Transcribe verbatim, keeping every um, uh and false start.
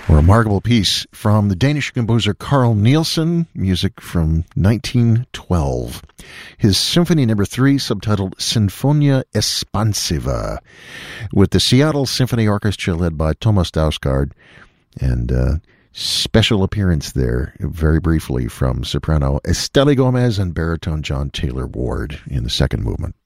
A remarkable piece from the Danish composer Carl Nielsen, music from nineteen twelve. His Symphony Number three, subtitled Sinfonia Espansiva, with the Seattle Symphony Orchestra led by Thomas Dausgaard, and uh, special appearance there, very briefly, from soprano Estelle Gomez and baritone John Taylor Ward in the second movement.